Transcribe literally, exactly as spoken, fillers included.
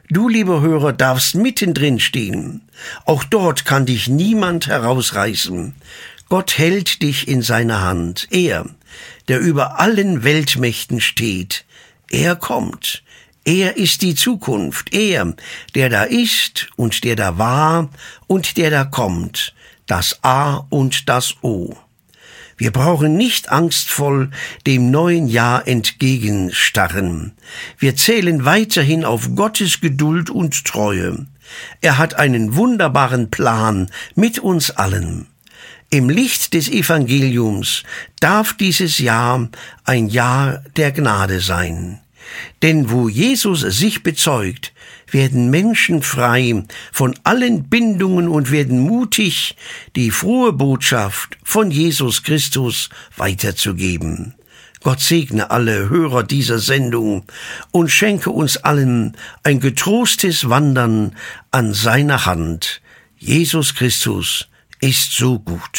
Du, lieber Hörer, darfst mittendrin stehen. Auch dort kann dich niemand herausreißen. Gott hält dich in seiner Hand. Er, der über allen Weltmächten steht, er kommt. Er ist die Zukunft. Er, der da ist und der da war und der da kommt. Das A und das O. Wir brauchen nicht angstvoll dem neuen Jahr entgegenstarren. Wir zählen weiterhin auf Gottes Geduld und Treue. Er hat einen wunderbaren Plan mit uns allen. Im Licht des Evangeliums darf dieses Jahr ein Jahr der Gnade sein. Denn wo Jesus sich bezeugt, werden Menschen frei von allen Bindungen und werden mutig, die frohe Botschaft von Jesus Christus weiterzugeben. Gott segne alle Hörer dieser Sendung und schenke uns allen ein getrostes Wandern an seiner Hand. Jesus Christus ist so gut.